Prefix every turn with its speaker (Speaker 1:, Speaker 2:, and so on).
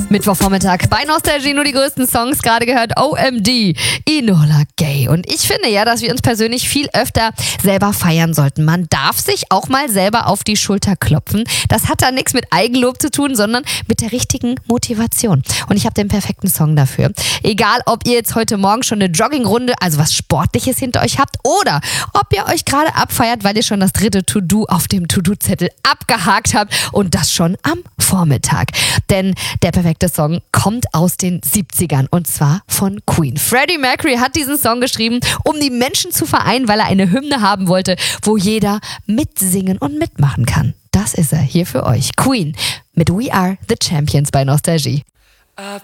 Speaker 1: Mittwochvormittag bei Nostalgie, nur die größten Songs, gerade gehört OMD, Enola Gay. Und ich finde ja, dass wir uns persönlich viel öfter selber feiern sollten. Man darf sich auch mal selber auf die Schulter klopfen. Das hat da nichts mit Eigenlob zu tun, sondern mit der richtigen Motivation. Und ich habe den perfekten Song dafür. Egal, ob ihr jetzt heute Morgen schon eine Joggingrunde, also was Sportliches hinter euch habt, oder ob ihr euch gerade abfeiert, weil ihr schon das dritte To-Do auf dem To-Do-Zettel abgehakt habt und das schon am Vormittag. Denn der perfekte Song kommt aus den 70ern und zwar von Queen. Freddie Mercury hat diesen Song geschrieben, um die Menschen zu vereinen, weil er eine Hymne haben wollte, wo jeder mitsingen und mitmachen kann. Das ist er hier für euch. Queen mit We Are the Champions bei Nostalgie.